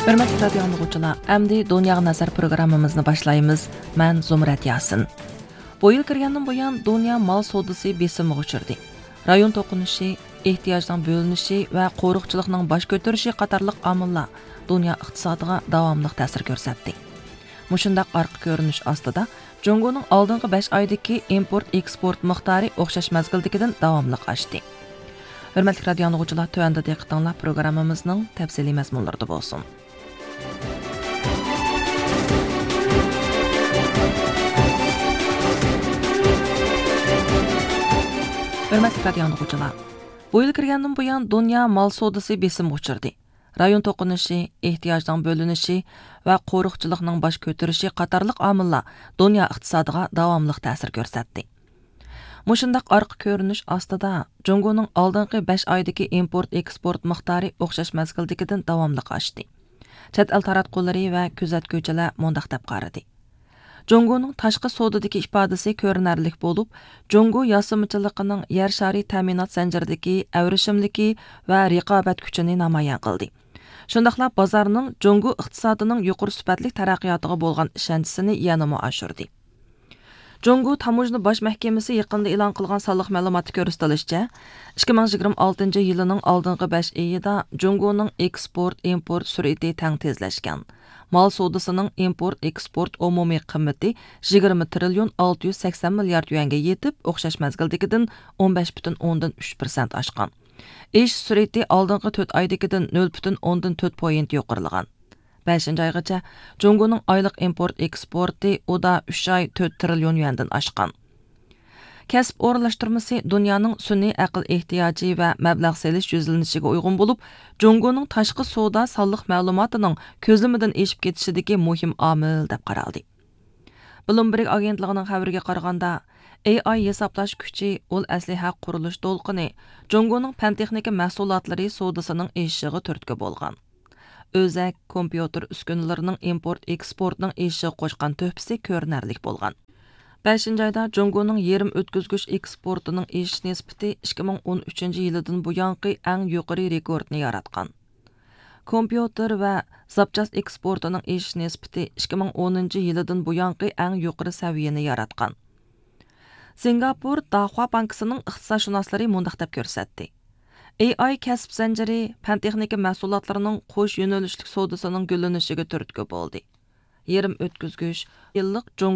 Hörmətli radio dinləyicilər, əmdi Dünya Nazar proqramımızı başlayırıq. Mən Zumrat Yasin. Bu yıl kirgandan buyan dünya mal sodası besimə uçurdu. Rayon toqunuşu, ehtiyacdan bölünüşü və qoruqçılıqның baş götürüşü qatarlıq amillar dünya iqtisadiga davamlıq təsir göstərdi. Muşundaq arqa görünüş astida Jongoning oldingi 5 oydagi import-eksport miqdori o'xshash mazgildagidan davomlıq oshdi. Hörmətli radio dinləyicilər, tövəndə diqqətinizlər proqramımızın təfsili məzmunlarında olsun. Hörmətli radio dinləyicilər, bu yıl kirgandan buyan dünya mal sodası besim uçurdu. Rayon toqunuşu, ehtiyacdan bölünüşü və qoruqçılıqның baş götürüşü qatarlıq amillar dünya iqtisadiga davamlıq təsir göstərdi. Muşundaq arqa görünüş astida Jongoning oldingi 5 oydagi import-eksport miqdori o'xshash mazgildagidan davomlıq oshdi. Chet el taratqullari va kuzatuvchilar mundaq deb qaradi. Jongoning tashqi sodadagi ifodasi ko'rinarlik bo'lib, Jongo yosimchiligining yer shari ta'minot zanjiridagi avrishimligi va raqobat kuchini namoyon qildi. Shundaqla bozorning Jongo iqtisodining yuqori sifatli taraqqiyotiga bo'lgan ishonchisini yanada oshirdi. Jongo Tamojna Bosh Mahkamasi yaqinda e'lon qilgan sonliq ma'lumotga ko'rsatilishicha, 2026 yilining oldingi 5 oyida Jongoning eksport-import sur'ati tang tezlashgan. Mal sodasining import-eksport umumiy qiymati 20 trillion 680 milliard yuanga yetib, o'xshash mazgildagidan 15,3% oshgan. Ish sur'ati oldingi 4 oydagidan 0,4 point yuqorilgan. 5 oygacha Jongoning oylik import-eksporti oda 3 oy 4 trillion yuandan oshgan. Kasb o'rinlashtirmasi dunyoning sun'iy aql ehtiyoji va mablag' selish yuzlanishiga uyg'un bo'lib, Jongoning tashqi savdo sonliq ma'lumotining ko'zlamidan eshib ketishidagi muhim omil deb qaraldi. Bloomberg agentligining xabariga qaraganda, AI hisoblash kuchi ol asliha qurilish to'lqini Jongoning fan texnika mahsulotlari savdosining eshishiga turtki bo'lgan. Özək, kompüter uskunalarining import-eksportning eshishiga qo'shgan to'pisi ko'rinarlik bo'lgan. 5 oyda Jongoning yerim o'tkazgich eksportining eshish nisbati 2013 yildan buyangi eng yuqori rekordni yaratgan. Kompüter va zapchast eksportining eshish nisbati 2010 yildan buyangi eng yuqori saviyani yaratgan. Singapur Dahua bankasining iqtisodshunoslari mundaq deb ko'rsatdi. AI kasb zanjiri fan texnika mahsulotlarining qo'sh yo'nalishlik savdosining gullanishiga turtki bo'ldi. Yerim o'tkazgich yillik